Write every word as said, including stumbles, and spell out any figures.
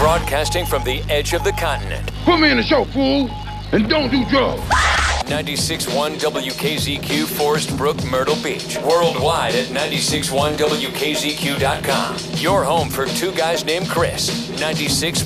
Broadcasting from the edge of the continent. Put me in the show, fool, and don't do drugs. ninety-six point one W K Z Q, Forest Brook, Myrtle Beach. Worldwide at ninety-six point one W K Z Q dot com. Your home for two guys named Chris. ninety-six